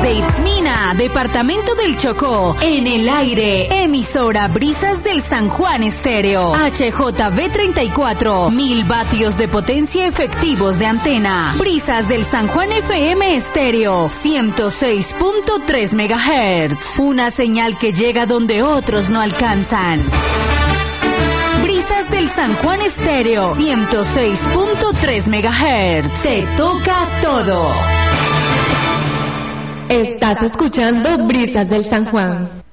Desde Itzmina, departamento del Chocó, en el aire, emisora Brisas del San Juan Estéreo, HJB 34, 1000 vatios de potencia efectivos de antena. Brisas del San Juan FM Estéreo, 106.3 MHz, una señal que llega donde otros no alcanzan. Brisas del San Juan Estéreo, 106.3 MHz, te toca todo. Estás escuchando Brisas del San Juan.